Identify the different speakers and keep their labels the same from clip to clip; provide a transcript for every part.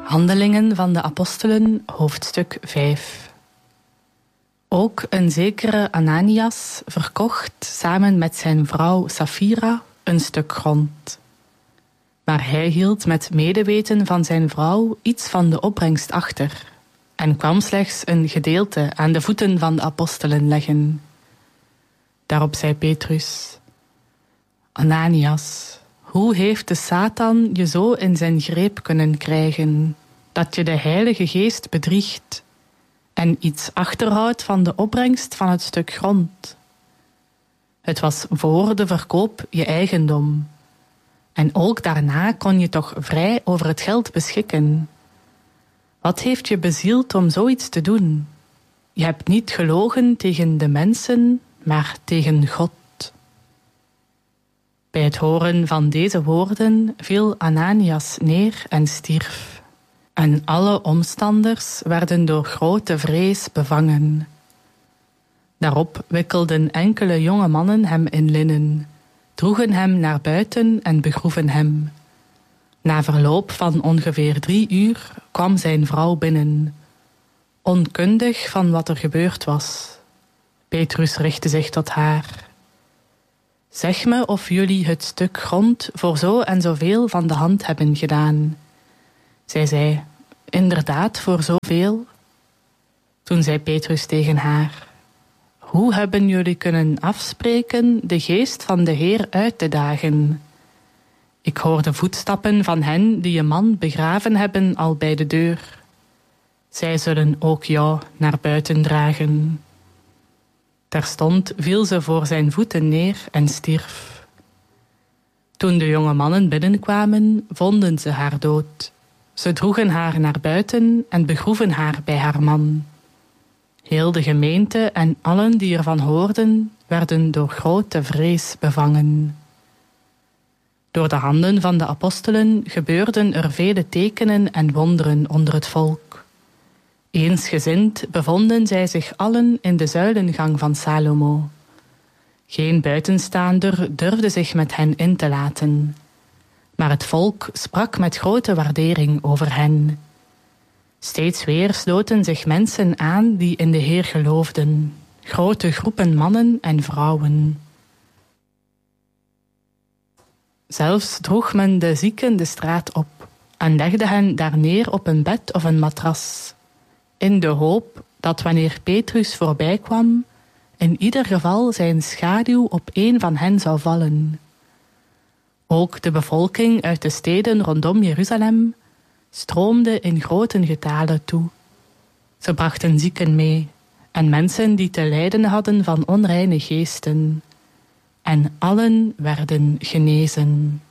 Speaker 1: Handelingen van de Apostelen, hoofdstuk 5. Ook een zekere Ananias verkocht samen met zijn vrouw Safira een stuk grond. Maar hij hield met medeweten van zijn vrouw iets van de opbrengst achter en kwam slechts een gedeelte aan de voeten van de apostelen leggen. Daarop zei Petrus: Ananias, hoe heeft de Satan je zo in zijn greep kunnen krijgen, dat je de Heilige Geest bedriegt en iets achterhoudt van de opbrengst van het stuk grond? Het was voor de verkoop je eigendom. En ook daarna kon je toch vrij over het geld beschikken. Wat heeft je bezield om zoiets te doen? Je hebt niet gelogen tegen de mensen, maar tegen God. Bij het horen van deze woorden viel Ananias neer en stierf. En alle omstanders werden door grote vrees bevangen. Daarop wikkelden enkele jonge mannen hem in linnen, droegen hem naar buiten en begroeven hem. Na verloop van ongeveer 3 uur kwam zijn vrouw binnen, onkundig van wat er gebeurd was. Petrus richtte zich tot haar: Zeg me of jullie het stuk grond voor zo en zoveel van de hand hebben gedaan. Zij zei: Inderdaad, voor zoveel. Toen zei Petrus tegen haar: Hoe hebben jullie kunnen afspreken de geest van de Heer uit te dagen? Ik hoor de voetstappen van hen die je man begraven hebben al bij de deur. Zij zullen ook jou naar buiten dragen. Terstond viel ze voor zijn voeten neer en stierf. Toen de jonge mannen binnenkwamen, vonden ze haar dood. Ze droegen haar naar buiten en begroeven haar bij haar man. Heel de gemeente en allen die ervan hoorden, werden door grote vrees bevangen. Door de handen van de apostelen gebeurden er vele tekenen en wonderen onder het volk. Eensgezind bevonden zij zich allen in de zuilengang van Salomo. Geen buitenstaander durfde zich met hen in te laten, maar het volk sprak met grote waardering over hen. Steeds weer sloten zich mensen aan die in de Heer geloofden, grote groepen mannen en vrouwen. Zelfs droeg men de zieken de straat op en legde hen daar neer op een bed of een matras, in de hoop dat wanneer Petrus voorbij kwam, in ieder geval zijn schaduw op een van hen zou vallen. Ook de bevolking uit de steden rondom Jeruzalem stroomde in grote getalen toe. Ze brachten zieken mee en mensen die te lijden hadden van onreine geesten. En allen werden genezen.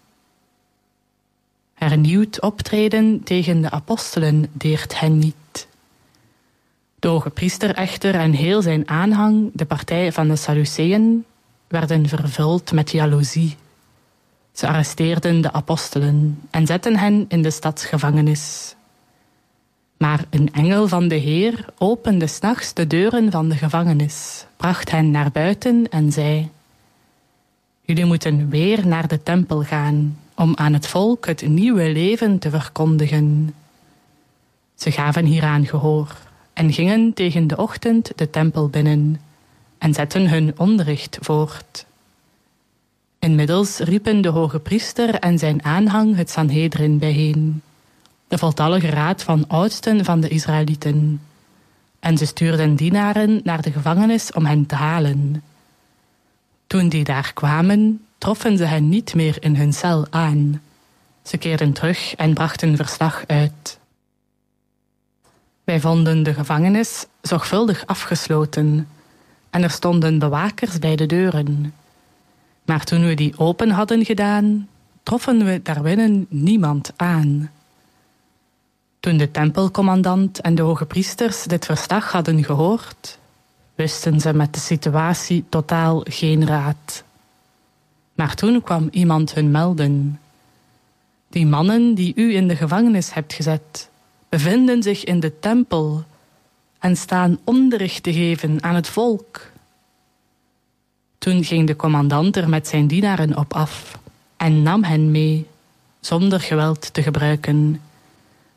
Speaker 1: Hernieuwd optreden tegen de apostelen deert hen niet. De hoge priester echter en heel zijn aanhang, de partij van de Sadduceeën, werden vervuld met jaloezie. Ze arresteerden de apostelen en zetten hen in de stadsgevangenis. Maar een engel van de Heer opende 's nachts de deuren van de gevangenis, bracht hen naar buiten en zei: Jullie moeten weer naar de tempel gaan om aan het volk het nieuwe leven te verkondigen. Ze gaven hieraan gehoor en gingen tegen de ochtend de tempel binnen en zetten hun onderricht voort. Inmiddels riepen de hoge priester en zijn aanhang het Sanhedrin bijeen, de voltallige raad van oudsten van de Israëlieten, en ze stuurden dienaren naar de gevangenis om hen te halen. Toen die daar kwamen, troffen ze hen niet meer in hun cel aan. Ze keerden terug en brachten verslag uit. Wij vonden de gevangenis zorgvuldig afgesloten en er stonden bewakers bij de deuren. Maar toen we die open hadden gedaan, troffen we daarbinnen niemand aan. Toen de tempelcommandant en de hoge priesters dit verslag hadden gehoord, wisten ze met de situatie totaal geen raad. Maar toen kwam iemand hun melden: Die mannen die u in de gevangenis hebt gezet, bevinden zich in de tempel en staan onderricht te geven aan het volk. Toen ging de commandant er met zijn dienaren op af en nam hen mee, zonder geweld te gebruiken,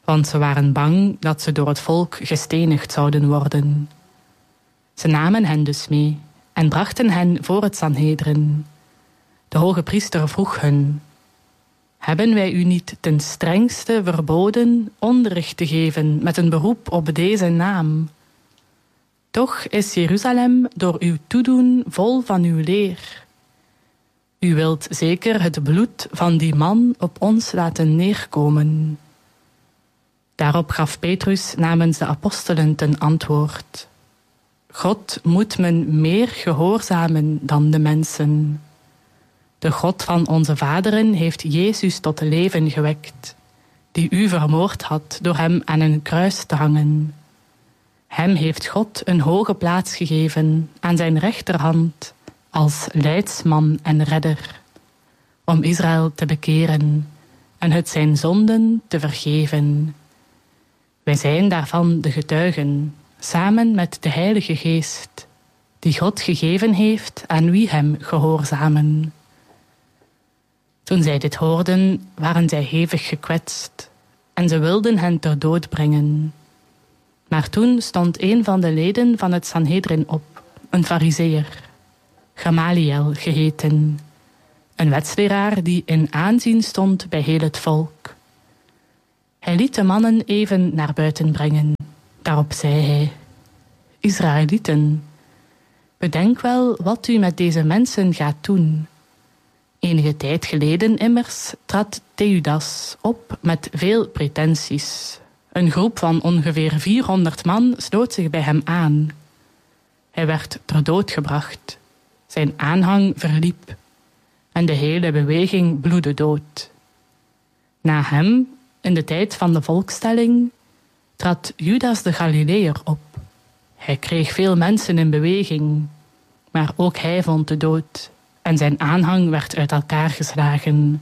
Speaker 1: want ze waren bang dat ze door het volk gestenigd zouden worden. Ze namen hen dus mee en brachten hen voor het Sanhedrin. De hoge priester vroeg hun: hebben wij u niet ten strengste verboden onderricht te geven met een beroep op deze naam? Toch is Jeruzalem door uw toedoen vol van uw leer. U wilt zeker het bloed van die man op ons laten neerkomen. Daarop gaf Petrus namens de apostelen ten antwoord: God moet men meer gehoorzamen dan de mensen. De God van onze vaderen heeft Jezus tot leven gewekt, die u vermoord had door hem aan een kruis te hangen. Hem heeft God een hoge plaats gegeven aan zijn rechterhand als leidsman en redder, om Israël te bekeren en het zijn zonden te vergeven. Wij zijn daarvan de getuigen, samen met de Heilige Geest, die God gegeven heeft aan wie hem gehoorzamen. Toen zij dit hoorden, waren zij hevig gekwetst en ze wilden hen ter dood brengen. Maar toen stond een van de leden van het Sanhedrin op, een Farizeeër, Gamaliel geheten, een wetsleraar die in aanzien stond bij heel het volk. Hij liet de mannen even naar buiten brengen. Daarop zei hij: Israëlieten, bedenk wel wat u met deze mensen gaat doen. Enige tijd geleden immers trad Theudas op met veel pretenties. Een groep van ongeveer 400 man sloot zich bij hem aan. Hij werd ter dood gebracht. Zijn aanhang verliep en de hele beweging bloedde dood. Na hem, in de tijd van de volkstelling, trad Judas de Galileër op. Hij kreeg veel mensen in beweging, maar ook hij vond de dood en zijn aanhang werd uit elkaar geslagen.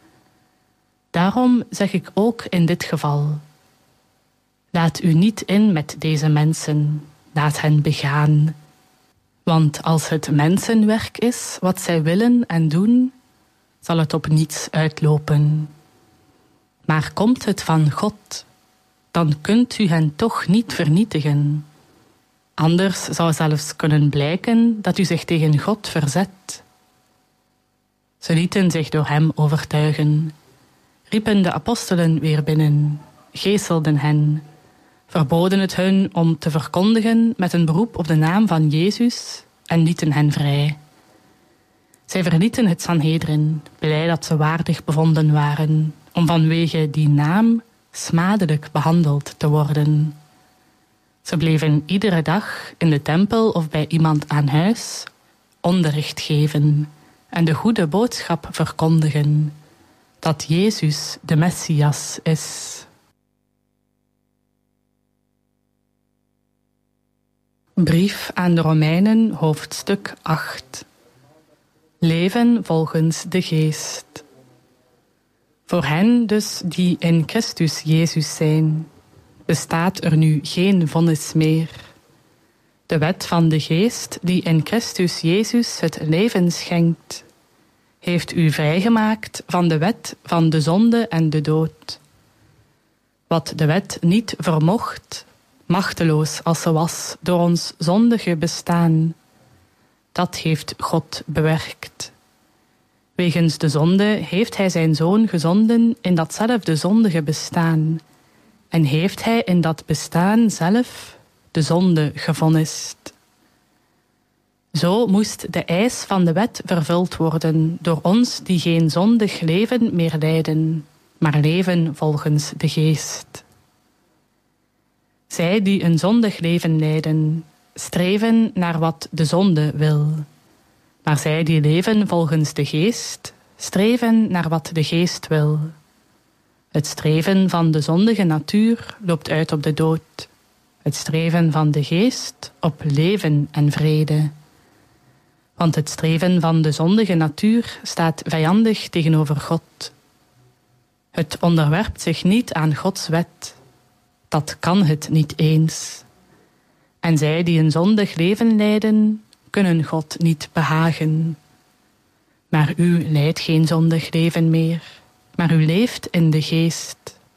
Speaker 1: Daarom zeg ik ook in dit geval: laat u niet in met deze mensen, laat hen begaan. Want als het mensenwerk is wat zij willen en doen, zal het op niets uitlopen. Maar komt het van God, dan kunt u hen toch niet vernietigen. Anders zou zelfs kunnen blijken dat u zich tegen God verzet. Ze lieten zich door hem overtuigen, riepen de apostelen weer binnen, geeselden hen, verboden het hun om te verkondigen met een beroep op de naam van Jezus en lieten hen vrij. Zij verlieten het Sanhedrin, blij dat ze waardig bevonden waren om vanwege die naam smadelijk behandeld te worden. Ze bleven iedere dag in de tempel of bij iemand aan huis onderricht geven en de goede boodschap verkondigen dat Jezus de Messias is. Brief aan de Romeinen, hoofdstuk 8. Leven volgens de Geest. Voor hen dus die in Christus Jezus zijn, bestaat er nu geen vonnis meer. De wet van de Geest die in Christus Jezus het leven schenkt, heeft u vrijgemaakt van de wet van de zonde en de dood. Wat de wet niet vermocht, machteloos als ze was door ons zondige bestaan, dat heeft God bewerkt. Wegens de zonde heeft hij zijn Zoon gezonden in datzelfde zondige bestaan en heeft hij in dat bestaan zelf de zonde gevonnist. Zo moest de eis van de wet vervuld worden door ons die geen zondig leven meer leiden, maar leven volgens de Geest. Zij die een zondig leven leiden, streven naar wat de zonde wil. Maar zij die leven volgens de Geest, streven naar wat de Geest wil. Het streven van de zondige natuur loopt uit op de dood. Het streven van de Geest op leven en vrede. Want het streven van de zondige natuur staat vijandig tegenover God. Het onderwerpt zich niet aan Gods wet. Dat kan het niet eens. En zij die een zondig leven leiden, kunnen God niet behagen. Maar u leidt geen zondig leven meer, maar u leeft in de Geest.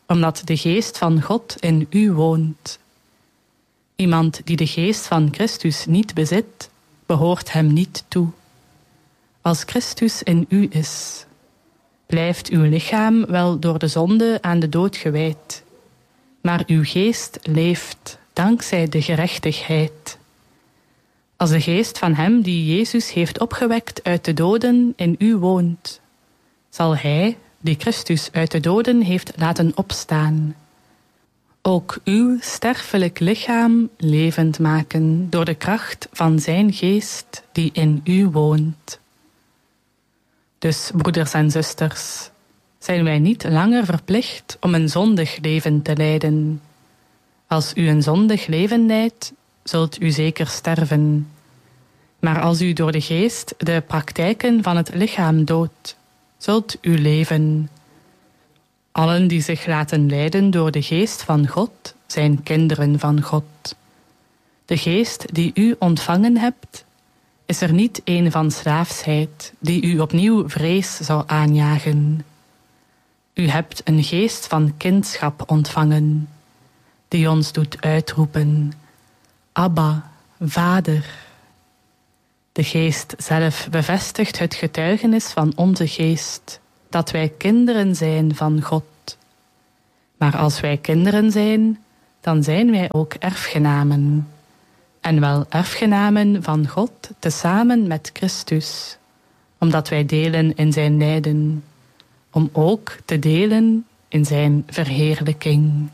Speaker 1: omdat de geest van God in u woont. Iemand die de geest van Christus niet bezit, behoort hem niet toe. Als Christus in u is, blijft uw lichaam wel door de zonde aan de dood gewijd, maar uw geest leeft dankzij de gerechtigheid. Als de geest van hem die Jezus heeft opgewekt uit de doden in u woont, zal hij, die Christus uit de doden heeft laten opstaan, ook uw sterfelijk lichaam levend maken door de kracht van zijn geest die in u woont. Dus, broeders en zusters, zijn wij niet langer verplicht om een zondig leven te leiden. Als u een zondig leven leidt, zult u zeker sterven. Maar als u door de geest de praktijken van het lichaam doodt, zult u leven. Allen die zich laten leiden door de geest van God, zijn kinderen van God. De geest die u ontvangen hebt, is er niet een van slaafsheid, die u opnieuw vrees zou aanjagen. U hebt een geest van kindschap ontvangen, die ons doet uitroepen: Abba, Vader. De geest zelf bevestigt het getuigenis van onze geest, dat wij kinderen zijn van God. Maar als wij kinderen zijn, dan zijn wij ook erfgenamen. En wel erfgenamen van God tezamen met Christus, omdat wij delen in zijn lijden, om ook te delen in zijn verheerlijking.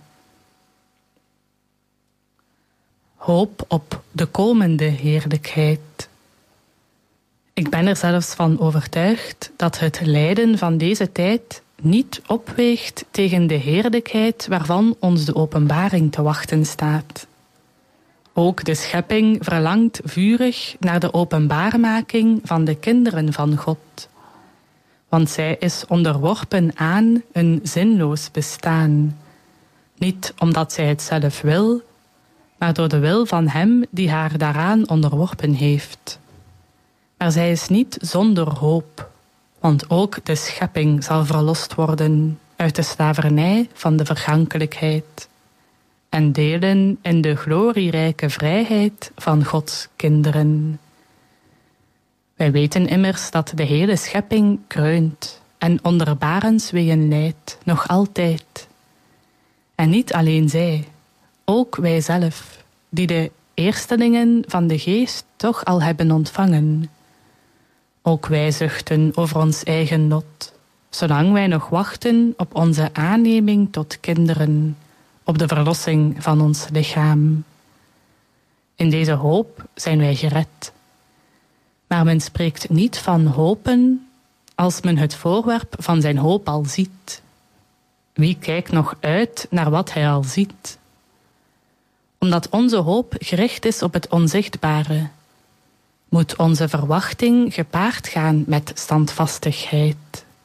Speaker 1: Hoop op de komende heerlijkheid. Ik ben er zelfs van overtuigd dat het lijden van deze tijd niet opweegt tegen de heerlijkheid waarvan ons de openbaring te wachten staat. Ook de schepping verlangt vurig naar de openbaarmaking van de kinderen van God. Want zij is onderworpen aan een zinloos bestaan. Niet omdat zij het zelf wil, maar door de wil van hem die haar daaraan onderworpen heeft. Maar zij is niet zonder hoop, want ook de schepping zal verlost worden uit de slavernij van de vergankelijkheid en delen in de glorierijke vrijheid van Gods kinderen. Wij weten immers dat de hele schepping kreunt en onder barensweeën lijdt, nog altijd. En niet alleen zij, ook wij zelf, die de eerstelingen van de geest toch al hebben ontvangen. Ook wij zuchten over ons eigen lot, zolang wij nog wachten op onze aanneming tot kinderen, op de verlossing van ons lichaam. In deze hoop zijn wij gered. Maar men spreekt niet van hopen als men het voorwerp van zijn hoop al ziet. Wie kijkt nog uit naar wat hij al ziet? Omdat onze hoop gericht is op het onzichtbare, moet onze verwachting gepaard gaan met standvastigheid.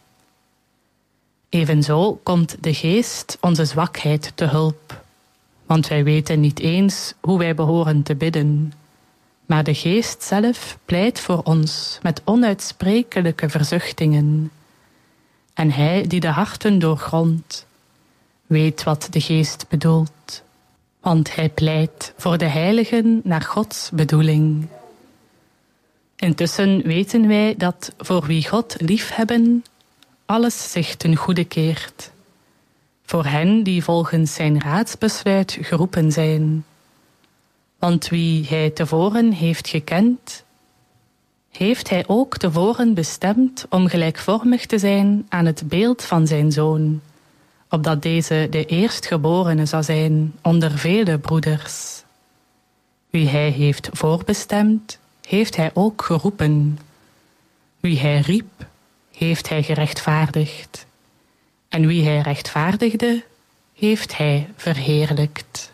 Speaker 1: Evenzo komt de geest onze zwakheid te hulp, want wij weten niet eens hoe wij behoren te bidden. Maar de geest zelf pleit voor ons met onuitsprekelijke verzuchtingen. En hij die de harten doorgrondt, weet wat de geest bedoelt, want hij pleit voor de heiligen naar Gods bedoeling. Intussen weten wij dat voor wie God liefhebben, alles zich ten goede keert. Voor hen die volgens zijn raadsbesluit geroepen zijn. Want wie hij tevoren heeft gekend, heeft hij ook tevoren bestemd om gelijkvormig te zijn aan het beeld van zijn zoon, opdat deze de eerstgeborene zou zijn onder vele broeders. Wie hij heeft voorbestemd, heeft hij ook geroepen. Wie hij riep, heeft hij gerechtvaardigd. En wie hij rechtvaardigde, heeft hij verheerlijkt.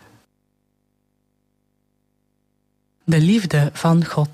Speaker 1: De liefde van God.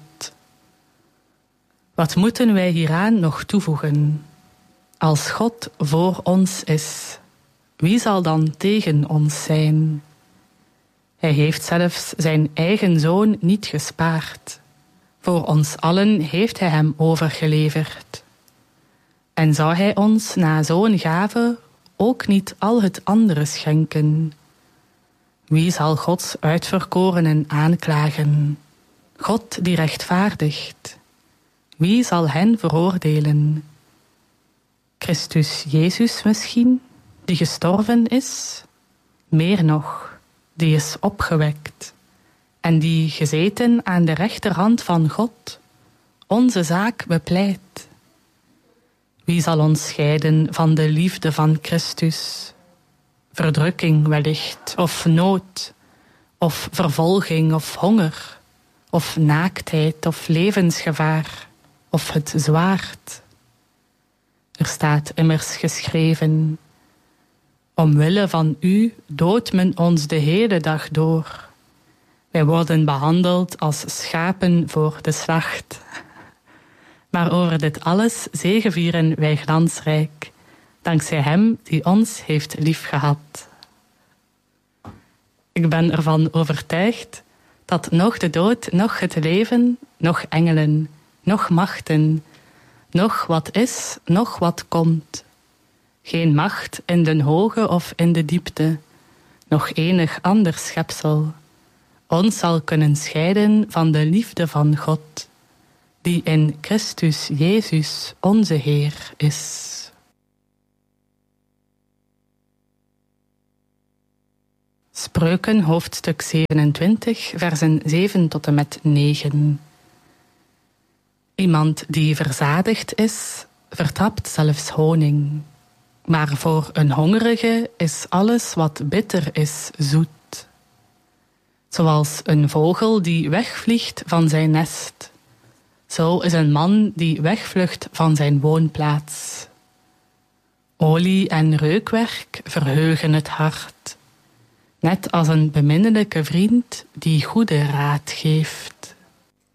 Speaker 1: Wat moeten wij hieraan nog toevoegen? Als God voor ons is, wie zal dan tegen ons zijn? Hij heeft zelfs zijn eigen zoon niet gespaard. Voor ons allen heeft hij hem overgeleverd. En zou hij ons na zo'n gave ook niet al het andere schenken? Wie zal Gods uitverkorenen aanklagen? God die rechtvaardigt. Wie zal hen veroordelen? Christus Jezus misschien, die gestorven is? Meer nog, die is opgewekt en die gezeten aan de rechterhand van God onze zaak bepleit. Wie zal ons scheiden van de liefde van Christus? Verdrukking wellicht, of nood, of vervolging, of honger, of naaktheid, of levensgevaar, of het zwaard. Er staat immers geschreven: omwille van u doodt men ons de hele dag door. Wij worden behandeld als schapen voor de slacht. Maar over dit alles zegevieren wij glansrijk, dankzij hem die ons heeft liefgehad. Ik ben ervan overtuigd dat noch de dood, noch het leven, noch engelen, noch machten, noch wat is, noch wat komt, geen macht in den hoge of in de diepte, nog enig ander schepsel, ons zal kunnen scheiden van de liefde van God, die in Christus Jezus onze Heer is. Spreuken, hoofdstuk 27, versen 7 tot en met 9. Iemand die verzadigd is, vertrapt zelfs honing. Maar voor een hongerige is alles wat bitter is zoet. Zoals een vogel die wegvliegt van zijn nest, zo is een man die wegvlucht van zijn woonplaats. Olie en reukwerk verheugen het hart, net als een beminnelijke vriend die goede raad geeft.